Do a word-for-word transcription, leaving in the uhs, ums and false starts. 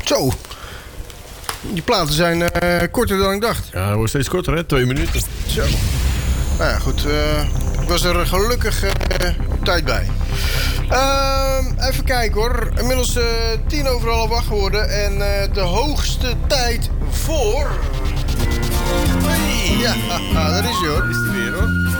Zo. Die platen zijn uh, korter dan ik dacht. Ja, dat wordt steeds korter, hè? Twee minuten. Zo. Nou ja, goed. Uh, ik was er gelukkig uh, op tijd bij. Uh, even kijken hoor. Inmiddels uh, tien over half acht geworden. En uh, de hoogste tijd voor... Hey, ja, daar is hij hoor. Is die weer, hoor.